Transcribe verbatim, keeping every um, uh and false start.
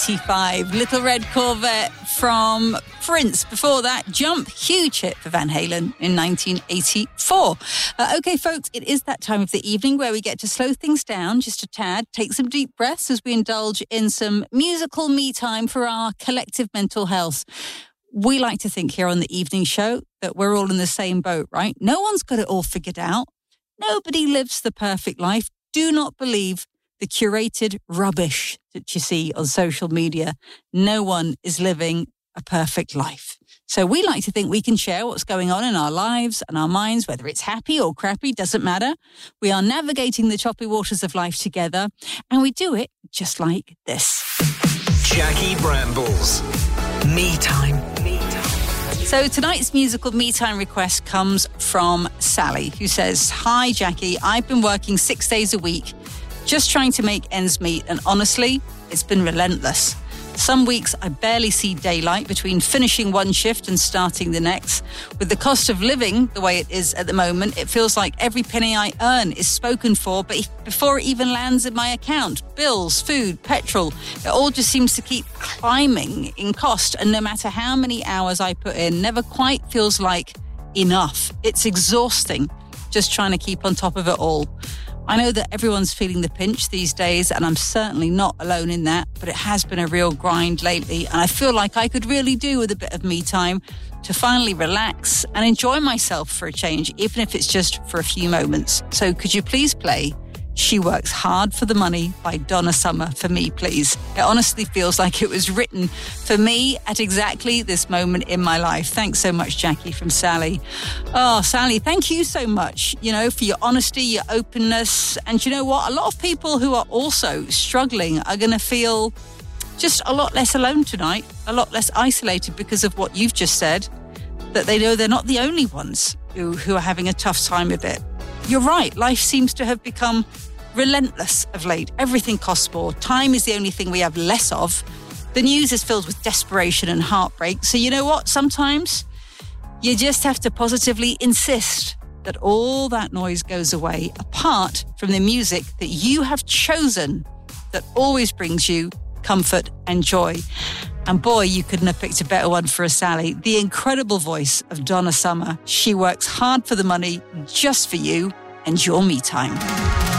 eighty-five, Little Red Corvette from Prince. Before that, Jump, huge hit for Van Halen in nineteen eighty-four. Uh, okay, folks, it is that time of the evening where we get to slow things down just a tad, take some deep breaths as we indulge in some musical me time for our collective mental health. We like to think here on the evening show that we're all in the same boat, right? No one's got it all figured out. Nobody lives the perfect life. Do not believe the curated rubbish that you see on social media. No one is living a perfect life. So we like to think we can share what's going on in our lives and our minds, whether it's happy or crappy, doesn't matter. We are navigating the choppy waters of life together, and we do it just like this. Jackie Brambles. Me Time. Me Time. So tonight's musical me time request comes from Sally, who says, "Hi, Jackie. I've been working six days a week, just trying to make ends meet, and honestly, it's been relentless. Some weeks I barely see daylight between finishing one shift and starting the next. With the cost of living the way it is at the moment, it feels like every penny I earn is spoken for, but before it even lands in my account. Bills, food, petrol, it all just seems to keep climbing in cost, and no matter how many hours I put in, never quite feels like enough. It's exhausting just trying to keep on top of it all. I know that everyone's feeling the pinch these days, and I'm certainly not alone in that, but it has been a real grind lately, and I feel like I could really do with a bit of me time to finally relax and enjoy myself for a change, even if it's just for a few moments. So could you please play She Works Hard for the Money by Donna Summer for me, please? It honestly feels like it was written for me at exactly this moment in my life. Thanks so much, Jackie, from Sally. Oh, Sally, thank you so much, you know, for your honesty, your openness. And you know what? A lot of people who are also struggling are going to feel just a lot less alone tonight, a lot less isolated because of what you've just said, that they know they're not the only ones who, who are having a tough time with it. You're right. Life seems to have become relentless of late. Everything costs more. Time is the only thing we have less of. The news is filled with desperation and heartbreak. So you know what? Sometimes you just have to positively insist that all that noise goes away, apart from the music that you have chosen that always brings you comfort and joy. And boy, you couldn't have picked a better one for a Sally. The incredible voice of Donna Summer. She works hard for the money, just for you and your me time.